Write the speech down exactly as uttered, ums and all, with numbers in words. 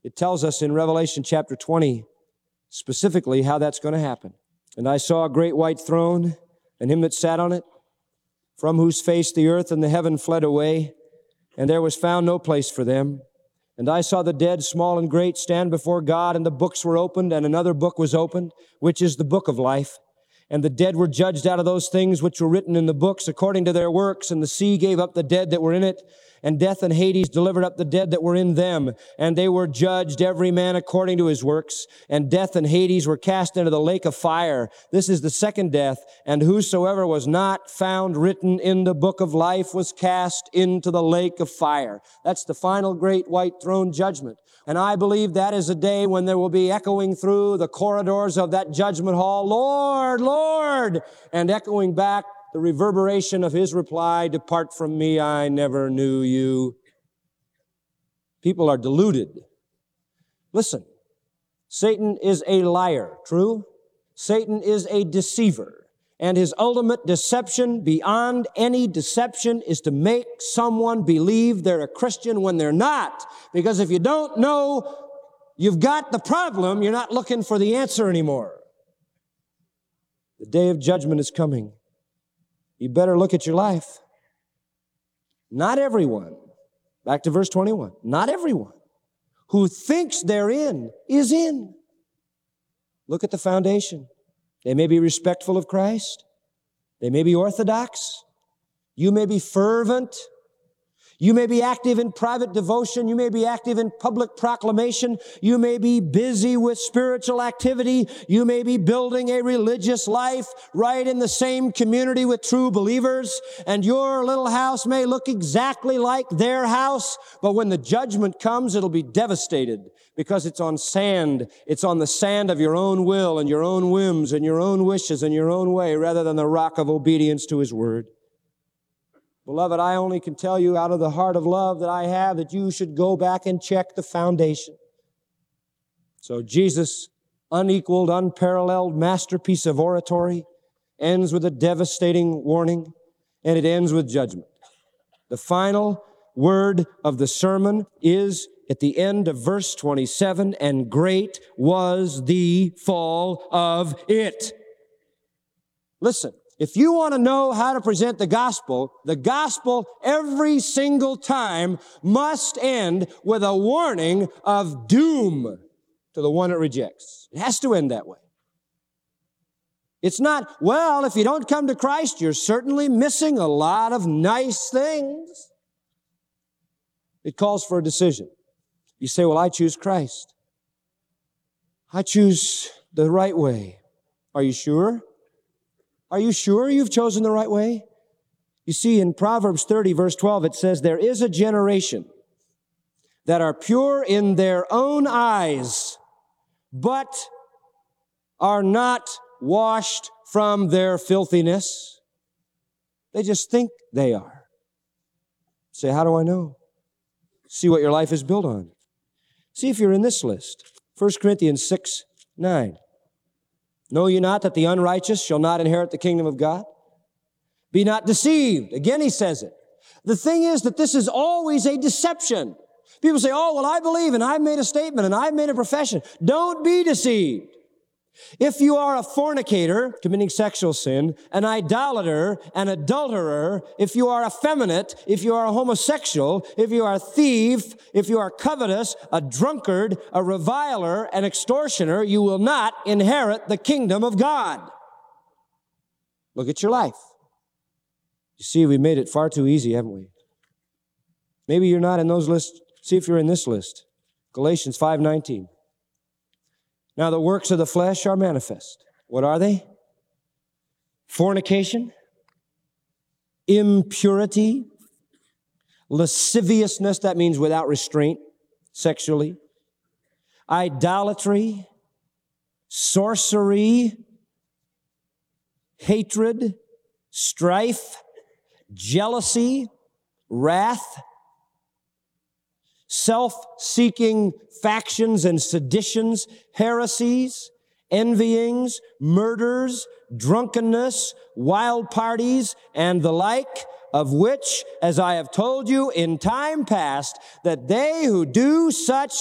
It tells us in Revelation chapter twenty specifically how that's going to happen. And I saw a great white throne, and him that sat on it, from whose face the earth and the heaven fled away, and there was found no place for them. And I saw the dead, small and great, stand before God, and the books were opened, and another book was opened, which is the book of life. And the dead were judged out of those things which were written in the books according to their works, and the sea gave up the dead that were in it, and death and Hades delivered up the dead that were in them, and they were judged every man according to his works, and death and Hades were cast into the lake of fire. This is the second death, and whosoever was not found written in the book of life was cast into the lake of fire. That's the final great white throne judgment. And I believe that is a day when there will be echoing through the corridors of that judgment hall, Lord, Lord, and echoing back the reverberation of his reply, depart from me, I never knew you. People are deluded. Listen, Satan is a liar, true? Satan is a deceiver. And his ultimate deception beyond any deception is to make someone believe they're a Christian when they're not. Because if you don't know you've got the problem, you're not looking for the answer anymore. The day of judgment is coming. You better look at your life. Not everyone, back to verse twenty-one, not everyone who thinks they're in is in. Look at the foundation. They may be respectful of Christ. They may be orthodox. You may be fervent. You may be active in private devotion. You may be active in public proclamation. You may be busy with spiritual activity. You may be building a religious life right in the same community with true believers. And your little house may look exactly like their house. But when the judgment comes, it'll be devastated because it's on sand. It's on the sand of your own will and your own whims and your own wishes and your own way rather than the rock of obedience to His Word. Beloved, I only can tell you out of the heart of love that I have that you should go back and check the foundation. So Jesus' unequaled, unparalleled masterpiece of oratory ends with a devastating warning, and it ends with judgment. The final word of the sermon is at the end of verse twenty-seven, and great was the fall of it. Listen. If you want to know how to present the gospel, the gospel every single time must end with a warning of doom to the one it rejects. It has to end that way. It's not, well, if you don't come to Christ, you're certainly missing a lot of nice things. It calls for a decision. You say, well, I choose Christ. I choose the right way. Are you sure? Are you sure you've chosen the right way? You see, in Proverbs thirty, verse twelve, it says, there is a generation that are pure in their own eyes, but are not washed from their filthiness. They just think they are. Say, how do I know? See what your life is built on. See if you're in this list. First Corinthians six, nine. Know ye not that the unrighteous shall not inherit the kingdom of God? Be not deceived. Again, he says it. The thing is that this is always a deception. People say, oh, well, I believe and I've made a statement and I've made a profession. Don't be deceived. If you are a fornicator, committing sexual sin, an idolater, an adulterer, if you are effeminate, if you are a homosexual, if you are a thief, if you are covetous, a drunkard, a reviler, an extortioner, you will not inherit the kingdom of God. Look at your life. You see, we made it far too easy, haven't we? Maybe you're not in those lists. See if you're in this list. Galatians five nineteen. Now the works of the flesh are manifest. What are they? Fornication, impurity, lasciviousness, that means without restraint sexually, idolatry, sorcery, hatred, strife, jealousy, wrath, self-seeking factions and seditions, heresies, envyings, murders, drunkenness, wild parties, and the like, of which, as I have told you in time past, that they who do such